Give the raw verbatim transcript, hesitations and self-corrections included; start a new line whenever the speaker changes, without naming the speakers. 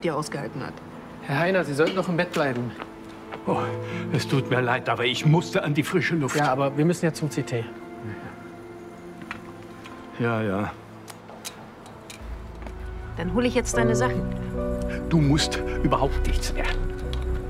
dir ausgehalten hat.
Herr Heiner, Sie sollten doch im Bett bleiben.
Oh, es tut mir leid, aber ich musste an die frische Luft.
Ja, aber wir müssen ja zum C T.
Ja, ja.
Dann hole ich jetzt deine Sachen.
Du musst überhaupt nichts mehr.